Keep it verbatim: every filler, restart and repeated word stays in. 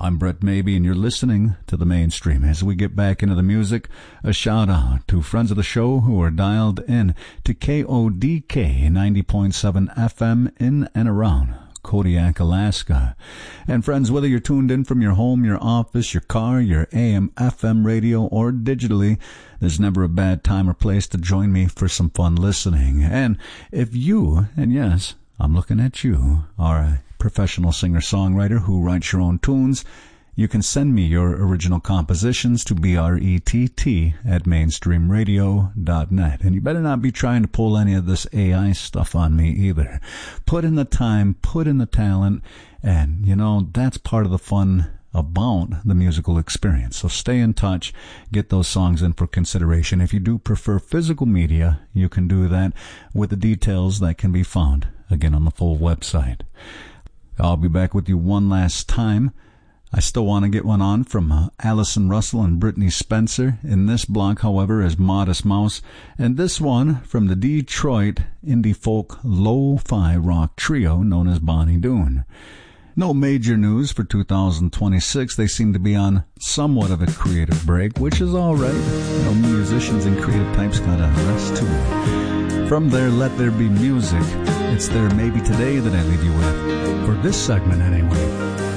I'm Brett Maybe, and you're listening to The Mainstream. As we get back into the music, a shout-out to friends of the show who are dialed in to K O D K ninety point seven F M in and around Kodiak, Alaska. And friends, whether you're tuned in from your home, your office, your car, your A M, F M radio, or digitally, there's never a bad time or place to join me for some fun listening. And if you, and yes, I'm looking at you, are a professional singer-songwriter who writes your own tunes, you can send me your original compositions to brett at mainstream radio dot net. And you better not be trying to pull any of this A I stuff on me either. Put in the time, put in the talent, and, you know, that's part of the fun about the musical experience. So stay in touch, get those songs in for consideration. If you do prefer physical media, you can do that with the details that can be found, again, on the full website. I'll be back with you one last time. I still want to get one on from uh, Allison Russell and Brittany Spencer. In this block, however, is Modest Mouse. And this one from the Detroit indie folk lo-fi rock trio known as Bonnie Doon. No major news for two thousand twenty-six. They seem to be on somewhat of a creative break, which is all right. You know, musicians and creative types gotta rest too. From their Let There Be Music, it's their Maybe Today that I leave you with. For this segment, anyway.